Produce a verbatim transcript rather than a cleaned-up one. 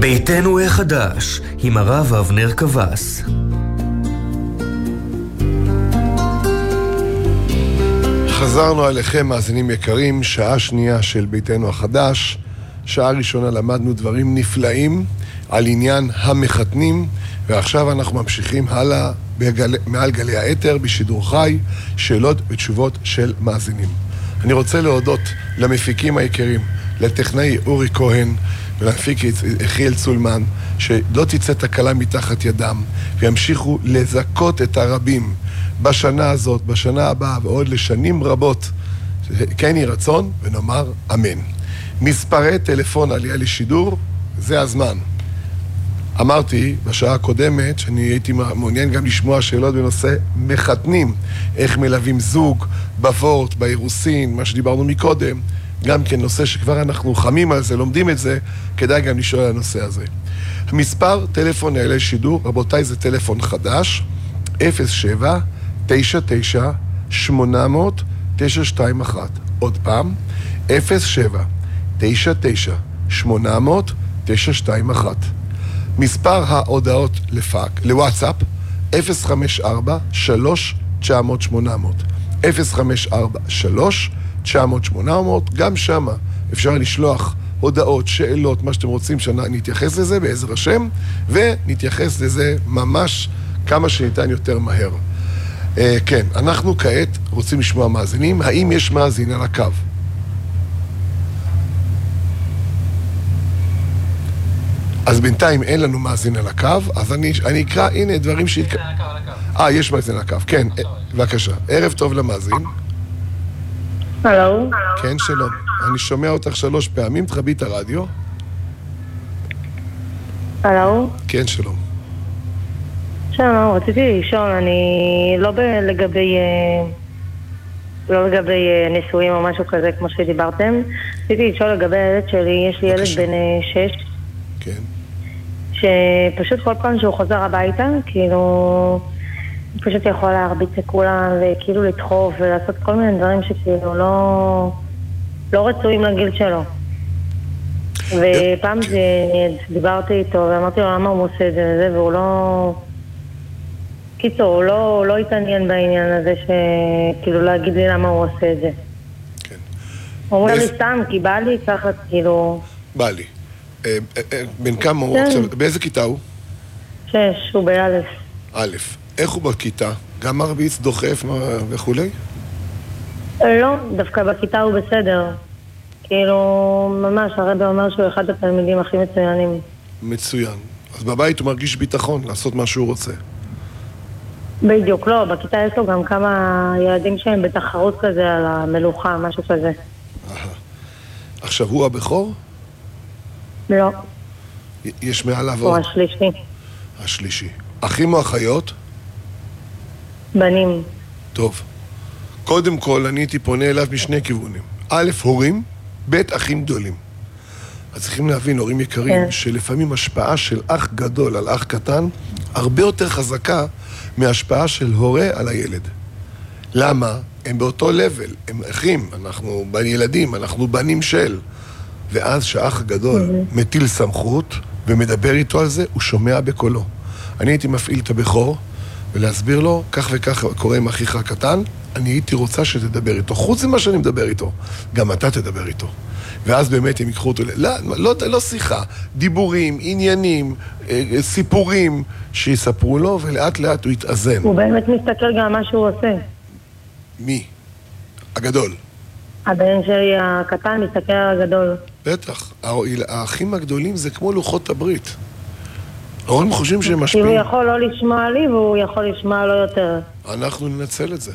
ביתנו החדש, עם הרב אבנר קבס. חזרנו עליכם, מאזינים יקרים, שעה שנייה של ביתנו החדש. שעה ראשונה למדנו דברים נפלאים על עניין המחתנים, ועכשיו אנחנו ממשיכים הלאה בגל... מעל גלי האתר בשידור חי, שאלות ותשובות של מאזינים. אני רוצה להודות למפיקים היקרים, לטכנאי אורי כהן ולמפיק יחיאל צולמן, שלא תצא תקלה מתחת ידם, וימשיכו לזכות את הרבים בשנה הזאת, בשנה הבאה ועוד לשנים רבות. כן יהי רצון, ונאמר אמן. מספרי טלפון עלייה לשידור, זה הזמן. אמרתי בשעה הקודמת שאני הייתי מעוניין גם לשמוע שאלות בנושא מחתנים, איך מלווים זוג, בוורט, באירוסין, מה שדיברנו מקודם, גם כן נושא שכבר אנחנו חמים על זה, לומדים את זה, כדאי גם לשאול על הנושא הזה. המספר טלפון עלייה לשידור, רבותיי, זה טלפון חדש, אפס שבע תשע תשע שמונה אפס אפס תשע שתיים אחת. עוד פעם, אפס שבע תשע תשע שמונה אפס אפס תשע שתיים אחת. מספר ההודעות לפאק, לוואטסאפ, אפס חמש ארבע שלוש תשע אפס שמונה אפס. אפס חמש ארבע שלוש תשע אפס שמונה אפס, גם שמה אפשר לשלוח הודעות, שאלות, מה שאתם רוצים שנתייחס לזה בעזר השם, ונתייחס לזה ממש כמה שניתן יותר מהר. Uh, כן, אנחנו כעת רוצים לשמוע מאזינים. האם יש מאזין על הקו? אז בינתיים אין לנו מאזין על הקו, אז אני, אני אקרא, הנה דברים ש... אה, יש מאזין על הקו, כן, בבקשה. ערב טוב למאזין. הלו. כן, שלום. אני שומע אותך שלוש פעמים, תחבי את הרדיו. הלו. כן, שלום. שלום, רציתי לשאול, אני לא ב- לגבי, לא לגבי נישואים או משהו כזה כמו שדיברתם. רציתי לשאול לגבי הילד שלי, יש לי ילד בן שש. כן. שפשוט כל פעם שהוא חוזר הביתה, כאילו, הוא פשוט יכול להרביץ לכולם וכאילו לדחוף ולעשות כל מיני דברים שכאילו לא, לא רצויים לגיל שלו. ופעם דיברתי איתו ואמרתי לו למה הוא עושה את זה וזה, והוא לא... קיצור, הוא לא, לא התעניין בעניין הזה שכאילו להגיד לי למה הוא עושה את זה. כן. הוא אומר לי סתם, כי בא לי ככה, כאילו... בא לי. בן כמה הוא עכשיו? באיזה כיתה הוא? שש, הוא באלף. א', איך הוא בכיתה? גם מרביץ, דוחף וכולי? לא, דווקא בכיתה הוא בסדר. כאילו, ממש, הרבי אומר שהוא אחד התלמידים הכי מצוינים. מצוין. אז בבית הוא מרגיש ביטחון לעשות מה שהוא רוצה. בדיוק, לא, בכיתה יש לו גם כמה ילדים שהם בתחרות כזה על המלוכה, משהו כזה. עכשיו, הוא הבכור? לא. יש מעליו הוא השלישי. השלישי. אחים או אחיות? בנים. טוב. קודם כל, אני הייתי פונה אליו משני כיוונים. א', הורים, ב', אחים גדולים. אז צריכים להבין, הורים יקרים, כן. שלפעמים השפעה של אח גדול על אח קטן, הרבה יותר חזקה מהשפעה של הורה על הילד. למה? הם באותו לבל, הם אחים, אנחנו ילדים, אנחנו בנים של. ואז שהאח הגדול mm-hmm. מטיל סמכות ומדבר איתו על זה, הוא שומע בקולו. אני הייתי מפעיל את הבכור ולהסביר לו, כך וכך קורה עם אחיך הקטן, אני הייתי רוצה שתדבר איתו. חוץ ממה שאני מדבר איתו, גם אתה תדבר איתו. ואז באמת הם ייקחו אותו, לא, לא, לא שיחה, דיבורים, עניינים, סיפורים שיספרו לו, ולאט לאט הוא יתאזן. הוא באמת מסתכל גם מה שהוא עושה. מי? הגדול. הבן שלי הקטן מסתכל על הגדול. בטח. האחים הגדולים זה כמו לוחות הברית. ההורים חושבים שהם משפיעים. הוא יכול לא לשמוע לי והוא יכול לשמוע לו יותר. אנחנו ננצל את זה.